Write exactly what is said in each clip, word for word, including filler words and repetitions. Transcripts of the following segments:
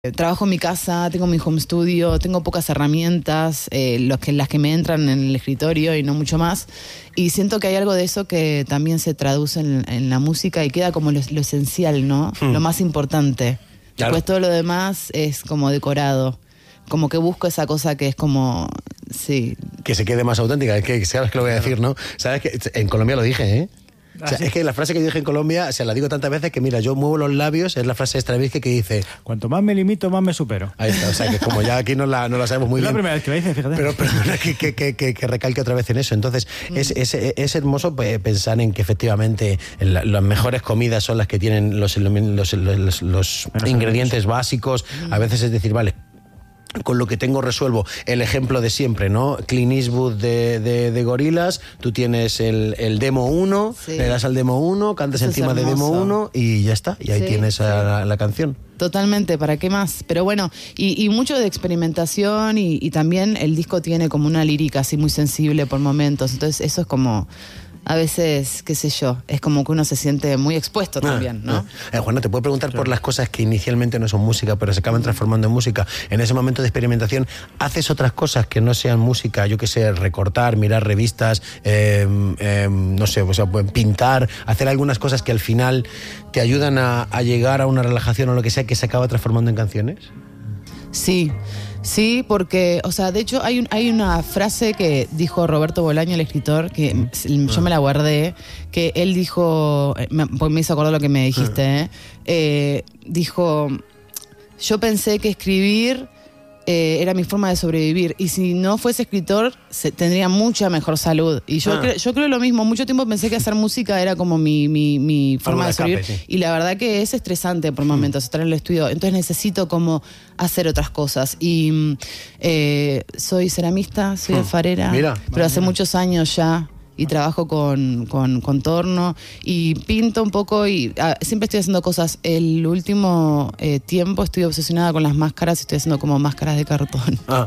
Trabajo en mi casa, tengo mi home studio, tengo pocas herramientas, eh, los que, las que me entran en el escritorio y no mucho más. Y siento que hay algo de eso que también se traduce en, en la música y queda como lo, lo esencial, ¿no? Hmm. Lo más importante. Claro. Después todo lo demás es como decorado. Como que busco esa cosa que es como... sí. Que se quede más auténtica. Es que sabes que lo voy a decir, ¿no? Sabes que en Colombia lo dije, ¿eh? O sea, es que la frase que yo dije en Colombia, se la digo tantas veces que, mira, yo muevo los labios, es la frase de Stravinsky que dice... Cuanto más me limito, más me supero. Ahí está, o sea, que como ya aquí no la, no la sabemos muy es bien. Es la primera vez que la dice, fíjate. Pero, pero que, que, que, que, que recalque otra vez en eso. Entonces, mm. es, es, es hermoso pensar en que efectivamente la, las mejores comidas son las que tienen los, los, los, los ingredientes básicos. Mm. A veces es decir, vale... con lo que tengo resuelvo. El ejemplo de siempre, ¿no? Clint Eastwood de, de, de Gorillaz, tú tienes el, el demo uno, sí. le das al demo uno, cantas Eso encima de demo uno y ya está. Y ahí sí, tienes sí. la, la canción. Totalmente, ¿para qué más? Pero bueno, y, y mucho de experimentación y, y también el disco tiene como una lírica así muy sensible por momentos. Entonces eso es como... a veces, qué sé yo, es como que uno se siente muy expuesto ah, también, ¿no? Ah. Eh, Juana, te puedo preguntar claro. por las cosas que inicialmente no son música, pero se acaban transformando en música. En ese momento de experimentación, ¿haces otras cosas que no sean música? Yo qué sé, recortar, mirar revistas, eh, eh, no sé, o sea, pintar, hacer algunas cosas que al final te ayudan a, a llegar a una relajación o lo que sea, que se acaba transformando en canciones. Sí. Sí, porque, o sea, de hecho hay, un, hay una frase que dijo Roberto Bolaño, el escritor, que mm. yo me la guardé, que él dijo, me, me hizo acordar lo que me dijiste, mm. ¿eh? Eh, dijo, yo pensé que escribir eh, era mi forma de sobrevivir y si no fuese escritor se, tendría mucha mejor salud. Y yo, ah. cre, yo creo lo mismo, mucho tiempo pensé que hacer música era como mi, mi, mi forma de sobrevivir escape, sí. y la verdad que es estresante por momentos mm. estar en el estudio, entonces necesito como hacer otras cosas y eh, soy ceramista, soy mm. alfarera, mira, pero vale, hace mira. muchos años ya y trabajo con, con contorno y pinto un poco y ah, siempre estoy haciendo cosas. El último eh, tiempo estoy obsesionada con las máscaras y estoy haciendo como máscaras de cartón. Ah.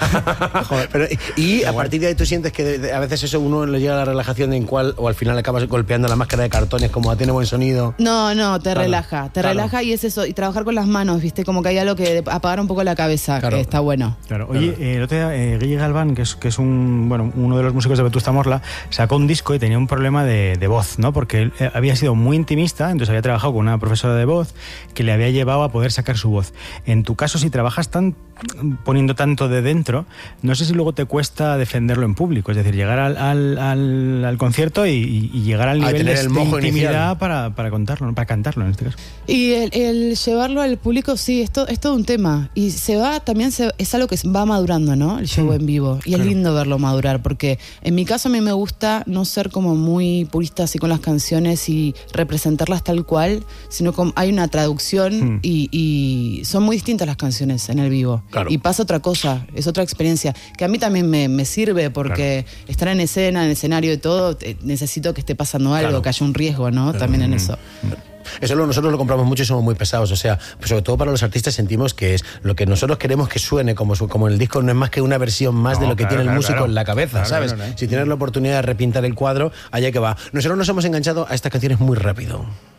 Joder, pero, y a partir de ahí tú sientes que de, de, a veces eso uno le llega a la relajación en cual o al final acabas golpeando la máscara de cartones como tiene buen sonido. No, no, te claro. relaja, te claro. relaja y es eso, y trabajar con las manos, viste, como que hay algo que apagar un poco la cabeza, claro. que está bueno. Claro, oye, claro. Eh, el otro día, eh, Guille Galván, que es, que es un, bueno, uno de los músicos de Vetusta Morla, sacó un disco y tenía un problema de, de voz, ¿no? Porque él había sido muy intimista, entonces había trabajado con una profesora de voz que le había llevado a poder sacar su voz. En tu caso, si trabajas tan poniendo tanto de dentro, no sé si luego te cuesta defenderlo en público, es decir, llegar al, al, al, al concierto y, y llegar al nivel de, de intimidad para, para contarlo, para cantarlo en este caso. Y el, el llevarlo al público, sí, es, to, es todo un tema. Y se va, también se, es algo que va madurando, ¿no? El show sí, en vivo. Y claro. es lindo verlo madurar, porque en mi caso a mí me gusta no ser como muy purista así con las canciones y representarlas tal cual, sino como hay una traducción mm. y, y son muy distintas las canciones en el vivo. Claro. Y pasa otra cosa, es otra experiencia, que a mí también me, me sirve porque claro. estar en escena, en escenario y todo, necesito que esté pasando algo, claro. que haya un riesgo, ¿no? Claro. También en eso. Eso lo, nosotros lo compramos mucho y somos muy pesados, o sea, pues sobre todo para los artistas sentimos que es lo que nosotros queremos que suene como, como el disco no es más que una versión más no, de lo que claro, tiene el claro, músico claro. en la cabeza, claro, ¿sabes? Claro, claro. Si tienes la oportunidad de repintar el cuadro, allá que va. Nosotros nos hemos enganchado a estas canciones muy rápido.